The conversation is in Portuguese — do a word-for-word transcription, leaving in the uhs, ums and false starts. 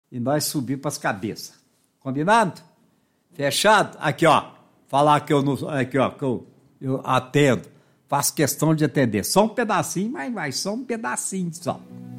e nós subir para as cabeças. Combinado? Fechado? Aqui, ó. Falar que eu não. Aqui, ó, que eu, eu atendo. Faço questão de atender. Só um pedacinho, mas vai, só um pedacinho só.